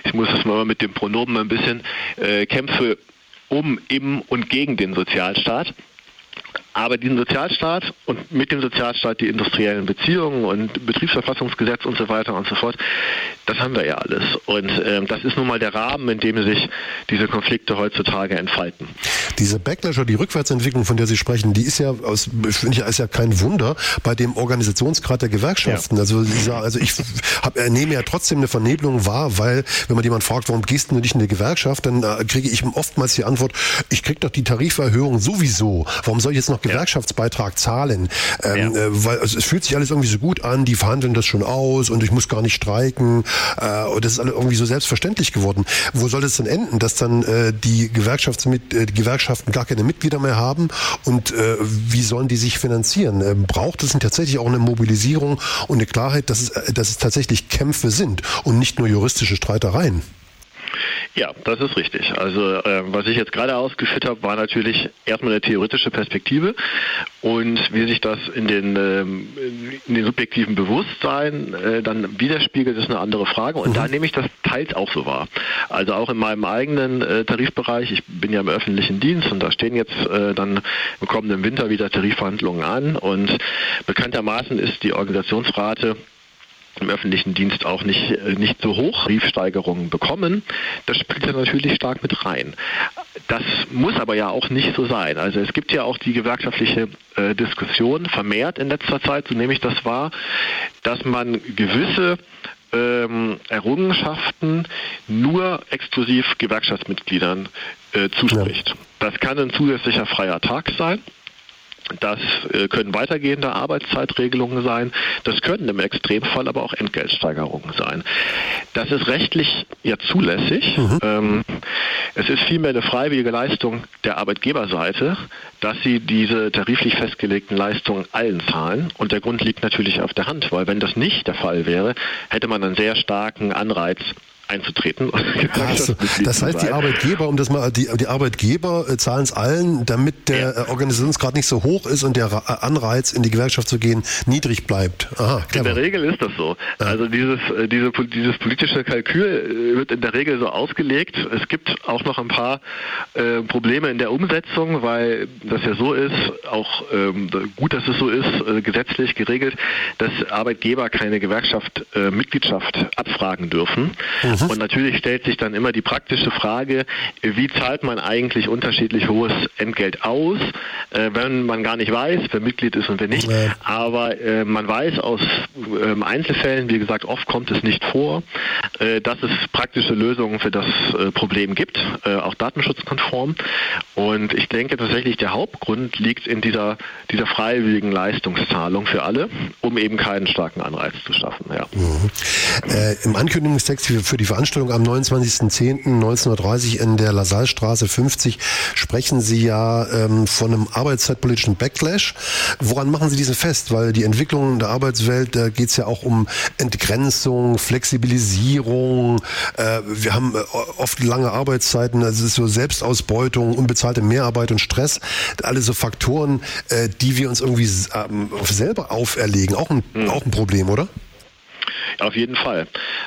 ich muss das mal mit dem Pronomen ein bisschen, Kämpfe um, im und gegen den Sozialstaat. Aber diesen Sozialstaat und mit dem Sozialstaat die industriellen Beziehungen und Betriebsverfassungsgesetz und so weiter und so fort, das haben wir ja alles. Und das ist nun mal der Rahmen, in dem sich diese Konflikte heutzutage entfalten. Diese Backlash oder die Rückwärtsentwicklung, von der Sie sprechen, die ist ja, finde ich, ist ja kein Wunder bei dem Organisationsgrad der Gewerkschaften. Ja. Also ich nehme ja trotzdem eine Vernebelung wahr, weil, wenn man jemanden fragt, warum gehst du nicht in eine Gewerkschaft, dann kriege ich oftmals die Antwort, ich kriege doch die Tariferhöhung sowieso. Warum soll ich jetzt noch Gewerkschaftsbeitrag zahlen? Weil es fühlt sich alles irgendwie so gut an, die verhandeln das schon aus und ich muss gar nicht streiken. Und das ist alles irgendwie so selbstverständlich geworden. Wo soll das denn enden, dass dann die Gewerkschaften gar keine Mitglieder mehr haben und wie sollen die sich finanzieren? Braucht es tatsächlich auch eine Mobilisierung und eine Klarheit, dass es tatsächlich Kämpfe sind und nicht nur juristische Streitereien? Ja, das ist richtig. Also was ich jetzt gerade ausgeführt habe, war natürlich erstmal eine theoretische Perspektive und wie sich das in den subjektiven Bewusstsein dann widerspiegelt, ist eine andere Frage und da nehme ich das teils auch so wahr. Also auch in meinem eigenen Tarifbereich, ich bin ja im öffentlichen Dienst und da stehen jetzt dann im kommenden Winter wieder Tarifverhandlungen an und bekanntermaßen ist die Organisationsrate im öffentlichen Dienst auch nicht so hoch Tarifsteigerungen bekommen. Das spielt ja natürlich stark mit rein. Das muss aber ja auch nicht so sein. Also es gibt ja auch die gewerkschaftliche Diskussion vermehrt in letzter Zeit, so nehme ich das wahr, dass man gewisse Errungenschaften nur exklusiv Gewerkschaftsmitgliedern zuspricht. Ja. Das kann ein zusätzlicher freier Tag sein. Das können weitergehende Arbeitszeitregelungen sein. Das können im Extremfall aber auch Entgeltsteigerungen sein. Das ist rechtlich ja zulässig. Es ist vielmehr eine freiwillige Leistung der Arbeitgeberseite, dass sie diese tariflich festgelegten Leistungen allen zahlen. Und der Grund liegt natürlich auf der Hand, weil wenn das nicht der Fall wäre, hätte man einen sehr starken Anreiz einzutreten. Also, das heißt, die Arbeitgeber, die Arbeitgeber zahlen es allen, damit der Organisationsgrad nicht so hoch ist und der Anreiz, in die Gewerkschaft zu gehen, niedrig bleibt. Aha, in der Regel ist das so. Ja. Also dieses politische Kalkül wird in der Regel so ausgelegt. Es gibt auch noch ein paar Probleme in der Umsetzung, weil das ja so ist, auch gut, dass es so ist, gesetzlich geregelt, dass Arbeitgeber keine Mitgliedschaft abfragen dürfen. Und natürlich stellt sich dann immer die praktische Frage, wie zahlt man eigentlich unterschiedlich hohes Entgelt aus, wenn man gar nicht weiß, wer Mitglied ist und wer nicht. Ja. Aber man weiß aus Einzelfällen, wie gesagt, oft kommt es nicht vor, dass es praktische Lösungen für das Problem gibt, auch datenschutzkonform. Und ich denke tatsächlich, der Hauptgrund liegt in dieser freiwilligen Leistungszahlung für alle, um eben keinen starken Anreiz zu schaffen. Ja. Im Ankündigungstext für die Veranstaltung am 29.10.1930 in der Lassallestraße 50 sprechen Sie ja von einem arbeitszeitpolitischen Backlash. Woran machen Sie diesen fest? Weil die Entwicklung in der Arbeitswelt, da geht es ja auch um Entgrenzung, Flexibilisierung. Wir haben oft lange Arbeitszeiten, also es ist so Selbstausbeutung, unbezahlte Mehrarbeit und Stress. Alle so Faktoren, die wir uns irgendwie selber auferlegen. Auch ein Problem, oder? Auf jeden Fall.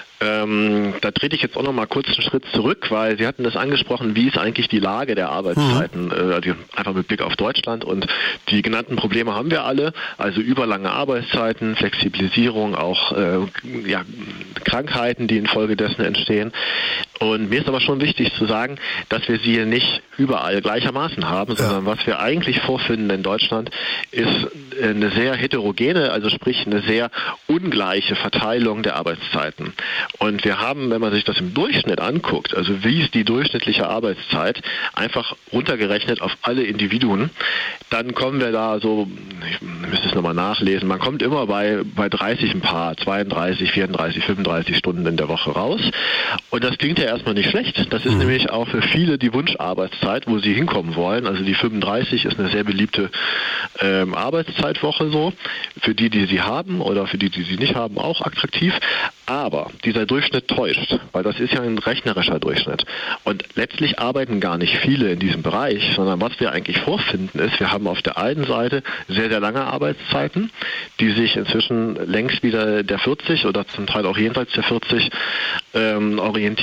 Da trete ich jetzt auch noch mal kurz einen Schritt zurück, weil Sie hatten das angesprochen, wie ist eigentlich die Lage der Arbeitszeiten, einfach mit Blick auf Deutschland, und die genannten Probleme haben wir alle, also überlange Arbeitszeiten, Flexibilisierung, auch Krankheiten, die infolgedessen entstehen. Und mir ist aber schon wichtig zu sagen, dass wir sie nicht überall gleichermaßen haben, sondern was wir eigentlich vorfinden in Deutschland, ist eine sehr heterogene, also sprich eine sehr ungleiche Verteilung der Arbeitszeiten. Und wir haben, wenn man sich das im Durchschnitt anguckt, also wie ist die durchschnittliche Arbeitszeit, einfach runtergerechnet auf alle Individuen, dann kommen wir da so, ich müsste es nochmal nachlesen, man kommt immer bei 30 ein paar, 32, 34, 35 Stunden in der Woche raus. Und das klingt ja erstmal nicht schlecht. Das ist nämlich auch für viele die Wunscharbeitszeit, wo sie hinkommen wollen. Also die 35 ist eine sehr beliebte Arbeitszeitwoche so. Für die sie haben oder für die sie nicht haben, auch attraktiv. Aber dieser Durchschnitt täuscht, weil das ist ja ein rechnerischer Durchschnitt. Und letztlich arbeiten gar nicht viele in diesem Bereich, sondern was wir eigentlich vorfinden ist, wir haben auf der einen Seite sehr, sehr lange Arbeitszeiten, die sich inzwischen längst wieder der 40 oder zum Teil auch jenseits der 40 orientieren.